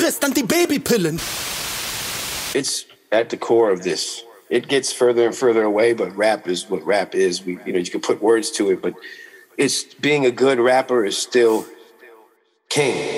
frisst Antibabypillen. It's at the core of this. It gets further and further away, but rap is what rap is. You can put words to it, but it's being a good rapper is still king.